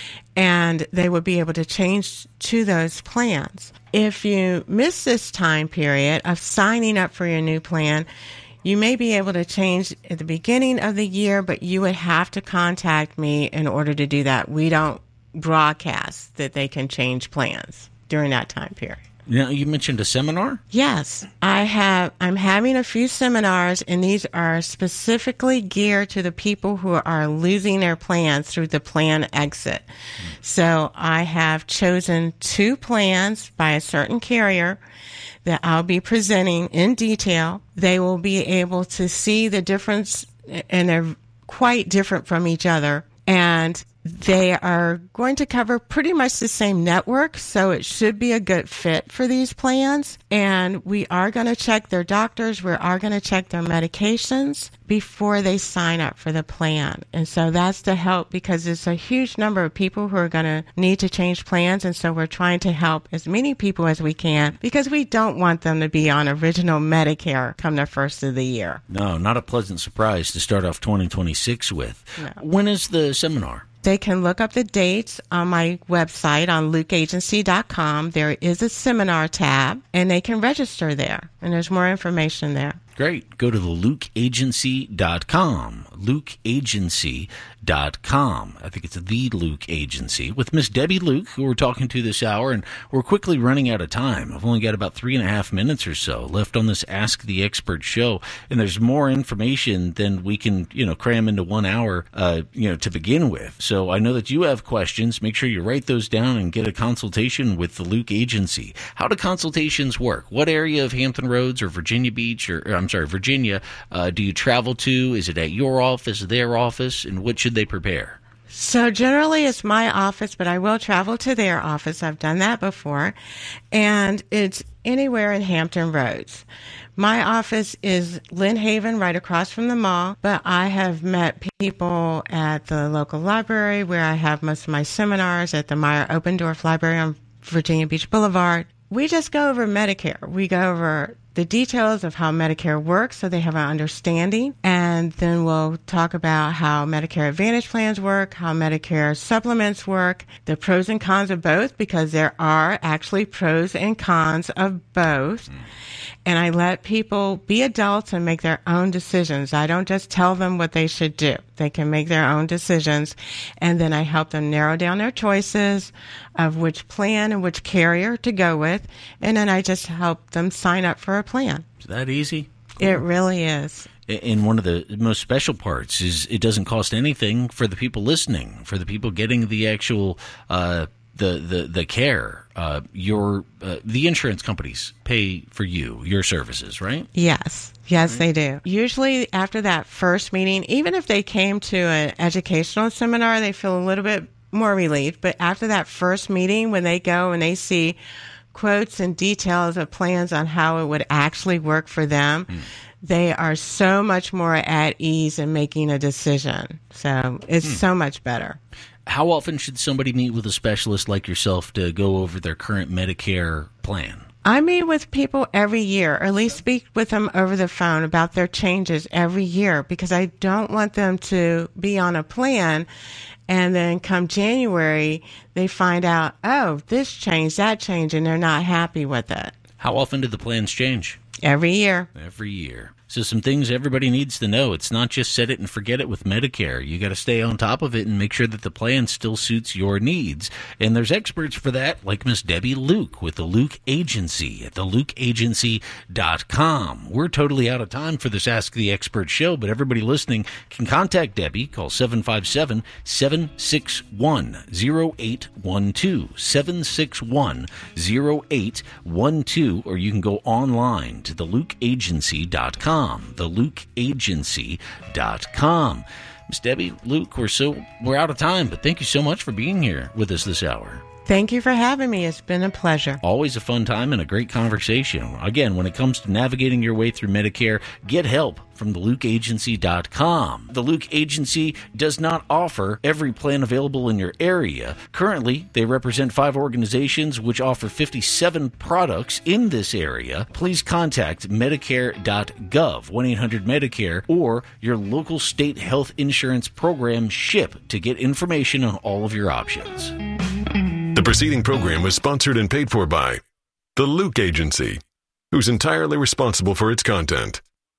and they will be able to change to those plans. If you miss this time period of signing up for your new plan, you may be able to change at the beginning of the year, but you would have to contact me in order to do that. We don't broadcast that they can change plans during that time period. Now, you mentioned a seminar? Yes, I have. I'm having a few seminars, and these are specifically geared to the people who are losing their plans through the plan exit. Mm. So I have chosen two plans by a certain carrier that I'll be presenting in detail. They will be able to see the difference, and they're quite different from each other. And they are going to cover pretty much the same network, so it should be a good fit for these plans. And we are going to check their doctors. We are going to check their medications before they sign up for the plan. And so that's to help, because it's a huge number of people who are going to need to change plans. And so we're trying to help as many people as we can, because we don't want them to be on original Medicare come the first of the year. No, not a pleasant surprise to start off twenty twenty-six with. No. When is the seminar? They can look up the dates on my website on luke agency dot com. There is a seminar tab, and they can register there, and there's more information there. Great. Go to the luke agency dot com. luke agency dot com. I think it's the Luke Agency with Miss Debbie Luke, who we're talking to this hour, and we're quickly running out of time. I've only got about three and a half minutes or so left on this Ask the Expert show, and there's more information than we can, you know, cram into one hour, uh, you know, to begin with. So I know that you have questions. Make sure you write those down and get a consultation with the Luke Agency. How do consultations work? What area of Hampton Roads or Virginia Beach, or, or I'm sorry, Virginia, uh, do you travel to? Is it at your office, their office, and what should they prepare? So generally it's my office, but I will travel to their office. I've done that before. And it's anywhere in Hampton Roads. My office is Lynn Haven, right across from the mall, but I have met people at the local library where I have most of my seminars, at the Meyer Opendorf Library on Virginia Beach Boulevard. We just go over Medicare. We go over the details of how Medicare works so they have an understanding. And and then we'll talk about how Medicare Advantage plans work, how Medicare supplements work, the pros and cons of both, because there are actually pros and cons of both. Mm. And I let people be adults and make their own decisions. I don't just tell them what they should do. They can make their own decisions. And then I help them narrow down their choices of which plan and which carrier to go with. And then I just help them sign up for a plan. Is that easy? Cool. It really is. And one of the most special parts is it doesn't cost anything for the people listening, for the people getting the actual uh, the, the, the care. Uh, your uh, the insurance companies pay for you, your services, right? Yes. Yes, right. They do. Usually after that first meeting, even if they came to an educational seminar, they feel a little bit more relieved. But after that first meeting, when they go and they see quotes and details of plans on how it would actually work for them, mm. they are so much more at ease in making a decision. So it's mm. so much better. How often should somebody meet with a specialist like yourself to go over their current Medicare plan? I meet with people every year, or at least speak with them over the phone about their changes every year, because I don't want them to be on a plan and then come January, they find out, oh, this changed, that changed, and they're not happy with it. How often do the plans change? Every year. Every year. So some things everybody needs to know. It's not just set it and forget it with Medicare. You got to stay on top of it and make sure that the plan still suits your needs. And there's experts for that, like Miss Debbie Luke with the Luke Agency at the luke agency dot com. We're totally out of time for this Ask the Expert show, but everybody listening can contact Debbie. Call seven five seven, seven six one, zero eight one two, seven six one, zero eight one two, or you can go online to the luke agency dot com. the luke agency dot com. Miss Debbie, Luke, we're so we're out of time, but thank you so much for being here with us this hour. Thank you for having me. It's been a pleasure. Always a fun time and a great conversation. Again, when it comes to navigating your way through Medicare, get help from the luke agency dot com. The Luke Agency does not offer every plan available in your area. Currently, they represent five organizations which offer fifty-seven products in this area. Please contact medicare dot gov, one eight hundred Medicare, or your local state health insurance program SHIP to get information on all of your options. The preceding program was sponsored and paid for by the Luke Agency, who's entirely responsible for its content.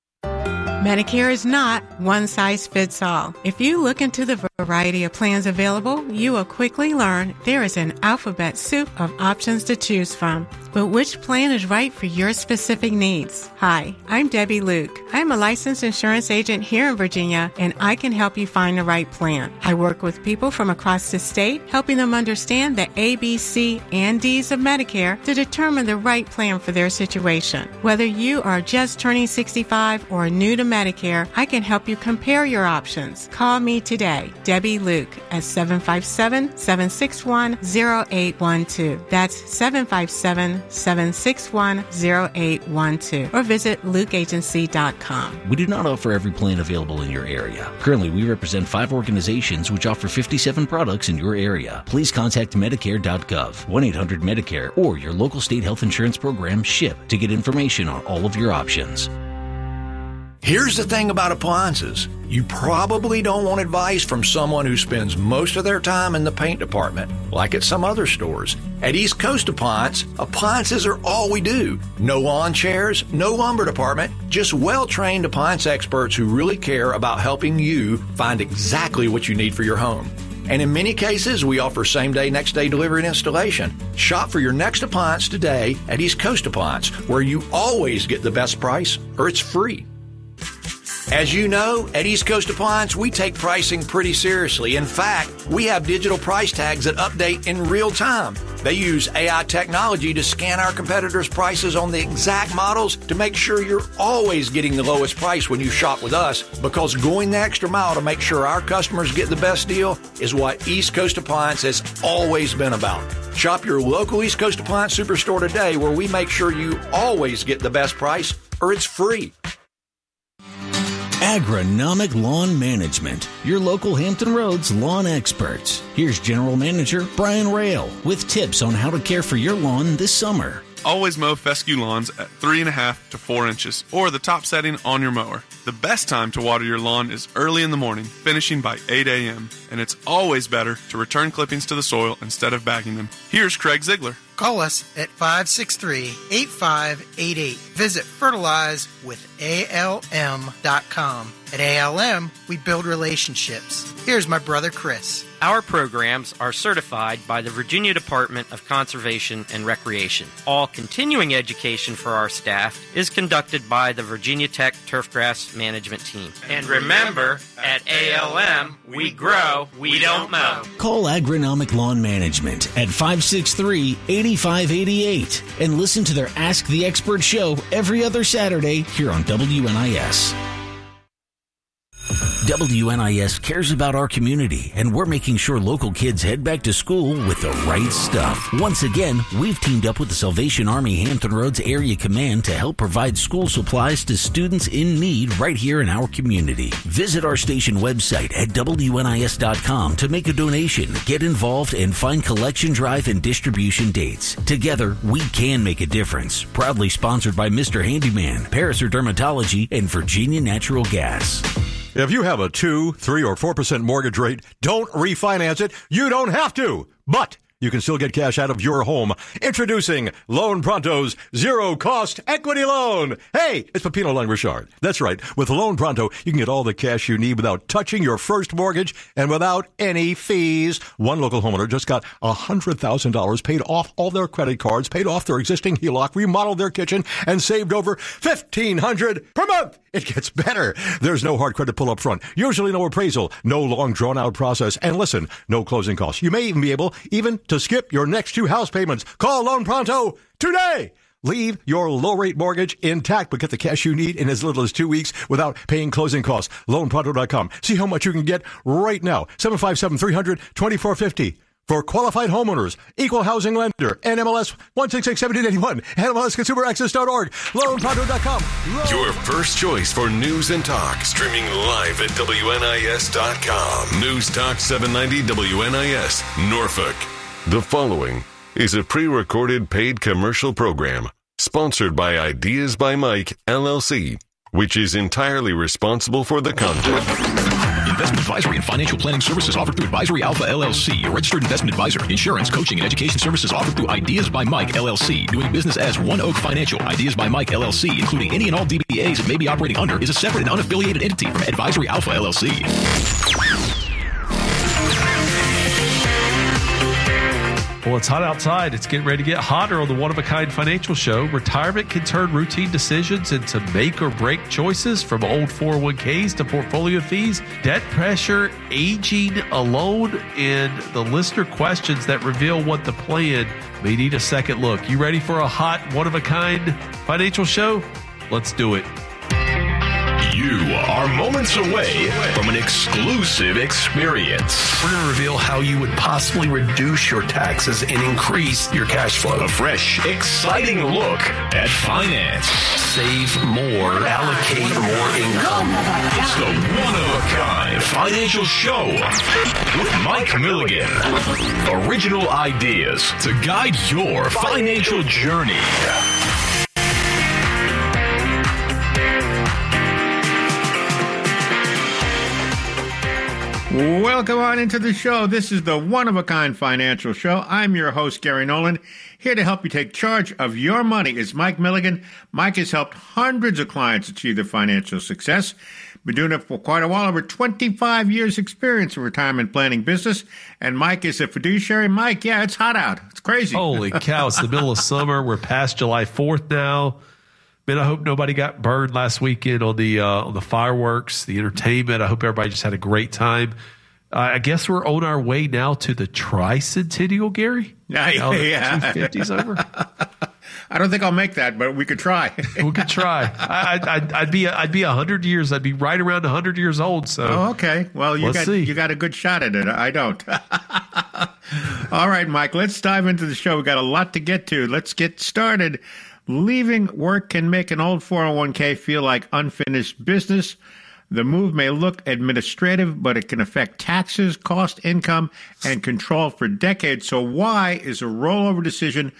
Medicare is not one size fits all. If you look into the variety of plans available, you will quickly learn there is an alphabet soup of options to choose from. But which plan is right for your specific needs? Hi, I'm Debbie Luke. I'm a licensed insurance agent here in Virginia, and I can help you find the right plan. I work with people from across the state, helping them understand the A, B, C, and D's of Medicare to determine the right plan for their situation. Whether you are just turning sixty-five or new to Medicare, I can help you compare your options. Call me today, Debbie Luke, at seven five seven, seven six one, zero eight one two. That's seven five seven, seven six one, zero eight one two. Or visit luke agency dot com. We do not offer every plan available in your area. Currently, we represent five organizations which offer fifty-seven products in your area. Please contact medicare dot gov, one eight hundred Medicare, or your local state health insurance program SHIP to get information on all of your options. Here's the thing about appliances. You probably don't want advice from someone who spends most of their time in the paint department, like at some other stores. At East Coast Appliance, appliances are all we do. No lawn chairs, no lumber department, just well-trained appliance experts who really care about helping you find exactly what you need for your home. And in many cases, we offer same-day, next-day delivery and installation. Shop for your next appliance today at East Coast Appliance, where you always get the best price or it's free. As you know, at East Coast Appliance, we take pricing pretty seriously. In fact, we have digital price tags that update in real time. They use A I technology to scan our competitors' prices on the exact models to make sure you're always getting the lowest price when you shop with us, because going the extra mile to make sure our customers get the best deal is what East Coast Appliance has always been about. Shop your local East Coast Appliance Superstore today, where we make sure you always get the best price or it's free. Agronomic Lawn Management, your local Hampton Roads lawn experts. Here's General Manager Brian Rail with tips on how to care for your lawn this summer. Always mow fescue lawns at three and a half to four inches, or the top setting on your mower. The best time to water your lawn is early in the morning, finishing by eight a.m., and it's always better to return clippings to the soil instead of bagging them. Here's Craig Ziegler. Call us at five six three, eight five eight eight. Visit fertilize with A L M dot com. At A L M, we build relationships. Here's my brother Chris. Our programs are certified by the Virginia Department of Conservation and Recreation. All continuing education for our staff is conducted by the Virginia Tech Turfgrass Management Team. And remember, at A L M, we grow, we don't mow. Call Agronomic Lawn Management at five six three, eight five eight eight and listen to their Ask the Expert show every other Saturday here on W N I S. W N I S cares about our community, and we're making sure local kids head back to school with the right stuff. Once again, we've teamed up with the Salvation Army Hampton Roads Area Command to help provide school supplies to students in need right here in our community. Visit our station website at W N I S dot com to make a donation, get involved, and find collection drive and distribution dates. Together, we can make a difference. Proudly sponsored by Mister Handyman, Paraser Dermatology, and Virginia Natural Gas. If you have a two, three, or four percent mortgage rate, don't refinance it. You don't have to. But you can still get cash out of your home. Introducing Loan Pronto's zero-cost equity loan. Hey, it's Pepino Lang Richard. That's right. With Loan Pronto, you can get all the cash you need without touching your first mortgage and without any fees. One local homeowner just got one hundred thousand dollars, paid off all their credit cards, paid off their existing H E L O C, remodeled their kitchen, and saved over fifteen hundred dollars per month. It gets better. There's no hard credit pull up front. Usually no appraisal, no long drawn out process. And listen, no closing costs. You may even be able even to skip your next two house payments. Call Loan Pronto today. Leave your low-rate mortgage intact, but get the cash you need in as little as two weeks without paying closing costs. loan pronto dot com. See how much you can get right now. seven five seven, three hundred, twenty-four fifty. For qualified homeowners, equal housing lender, N M L S one six six, seven eight eight one, N M L S consumer access dot org, loan pronto dot com. Your first choice for news and talk, streaming live at W N I S dot com. News Talk seven ninety W N I S, Norfolk. The following is a pre-recorded paid commercial program sponsored by Ideas by Mike, L L C, which is entirely responsible for the content. Investment advisory and financial planning services offered through Advisory Alpha L L C, a registered investment advisor. Insurance, coaching, and education services offered through Ideas by Mike L L C. Doing business as One Oak Financial. Ideas by Mike L L C, including any and all D B As it may be operating under, is a separate and unaffiliated entity from Advisory Alpha L L C. Well, it's hot outside. It's getting ready to get hotter on the One of a Kind Financial Show. Retirement can turn routine decisions into make or break choices, from old four oh one k's to portfolio fees, debt pressure, aging alone, and the listener questions that reveal what the plan may need a second look. You ready for a hot One of a Kind Financial Show? Let's do it. You are moments away from an exclusive experience. We're going to reveal how you would possibly reduce your taxes and increase your cash flow. A fresh, exciting look at finance. Save more, allocate more income. It's the one-of-a-kind financial show with Mike Milligan. Original ideas to guide your financial journey. Welcome on into the show. This is the One-of-a-Kind Financial Show. I'm your host, Gary Nolan. Here to help you take charge of your money is Mike Milligan. Mike has helped hundreds of clients achieve their financial success. Been doing it for quite a while, over twenty-five years experience in retirement planning business. And Mike is a fiduciary. Mike, yeah, it's hot out. It's crazy. Holy cow. It's the middle of summer. We're past July fourth now. Man, I hope nobody got burned last weekend on the uh, on the fireworks, the entertainment. I hope everybody just had a great time. Uh, I guess we're on our way now to the tricentennial, Gary. Yeah, yeah. two fifty's over. I don't think I'll make that, but we could try. we could try. I, I'd, I'd be I'd be a hundred years. I'd be right around a hundred years old. So, oh, okay. Well, you let's got see. you got a good shot at it. I don't. All right, Mike. Let's dive into the show. We got a lot to get to. Let's get started. Leaving work can make an old four oh one k feel like unfinished business. The move may look administrative, but it can affect taxes, cost, income, and control for decades. So why is a rollover decision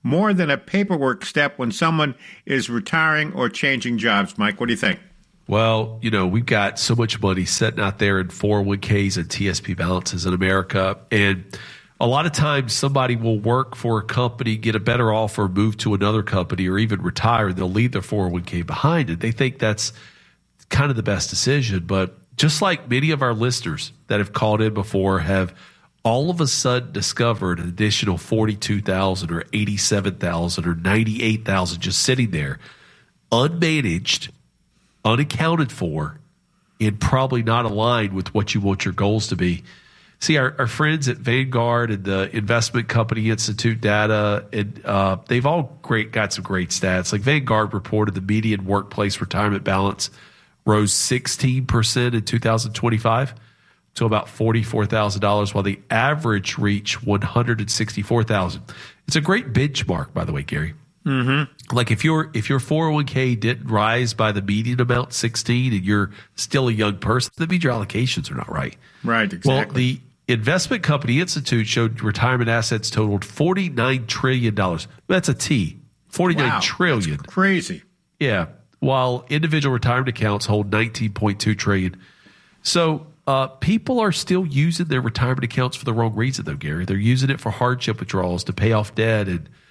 more than a paperwork step when someone is retiring or changing jobs? Mike, what do you think? Well, you know, we've got so much money sitting out there in four oh one k's and T S P balances in America. And a lot of times somebody will work for a company, get a better offer, move to another company, or even retire, and they'll leave their four oh one k behind it. They think that's kind of the best decision. But just like many of our listeners that have called in before have all of a sudden discovered an additional forty-two thousand dollars or eighty-seven thousand dollars or ninety-eight thousand dollars just sitting there, unmanaged, unaccounted for, and probably not aligned with what you want your goals to be. See, our, our friends at Vanguard and the Investment Company Institute data, and uh, they've all great got some great stats. Like Vanguard reported the median workplace retirement balance rose sixteen percent in two thousand twenty-five to about forty-four thousand dollars, while the average reached one hundred sixty-four thousand dollars. It's a great benchmark, by the way, Gary. Mm-hmm. Like if your if your four oh one k didn't rise by the median amount, sixteen, and you're still a young person, that means your allocations are not right. Right, exactly. Well, the Investment Company Institute showed retirement assets totaled forty-nine trillion dollars. That's a T. forty-nine wow, trillion. That's crazy. Yeah. While individual retirement accounts hold nineteen point two trillion dollars. So uh, people are still using their retirement accounts for the wrong reason, though, Gary. They're using it for hardship withdrawals, to pay off debt, and